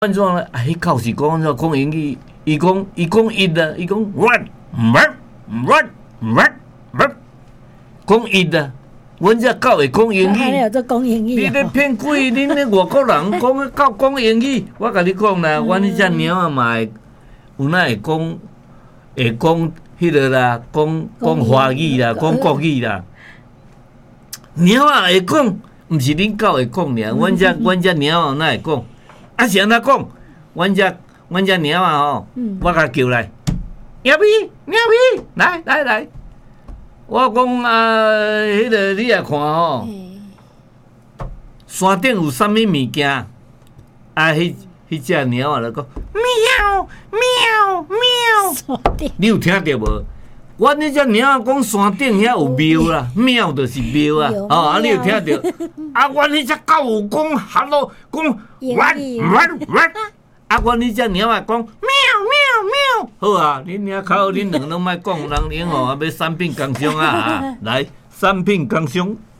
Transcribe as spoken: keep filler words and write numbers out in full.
安怎咧？啊，迄狗是讲安怎讲英语？伊讲伊讲伊啊，伊讲 run run run run run， 讲伊啊。阮只狗会讲英语， 有做讲英语。 你咧骗鬼！恁咧外国人讲个狗讲英语，我甲你讲啦，阮迄只猫啊嘛会，有哪会讲会讲迄个啦，讲讲华语啦，讲国语啦。猫啊会讲，毋是恁狗会讲尔，阮只阮只猫啊哪会讲？啊是安怎讲？阮只阮只猫啊吼，我甲叫来，喵咪喵咪，来来来。我讲啊，迄、那个你也看吼，山顶有啥物物件？啊，迄迄只猫啊，就讲喵喵喵。你有听到无？我那只猫讲山顶遐有庙啦，庙就是庙啊。哦，啊，你有听到？啊，我那只狗有讲 hello， 讲 run run run。啊，我那只猫啊讲喵喵喵，好啊！恁遐口恁两个拢莫讲，人因吼啊要产品工商啊，来产品工商。